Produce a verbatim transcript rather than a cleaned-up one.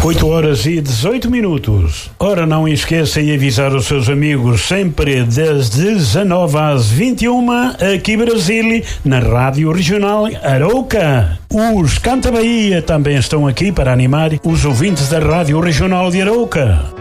oito horas e dezoito minutos. Ora, não esqueça de avisar os seus amigos sempre das dezanove às vinte e uma, aqui Brasília, na Rádio Regional Arouca. Os Canta Bahia também estão aqui para animar os ouvintes da Rádio Regional de Arouca.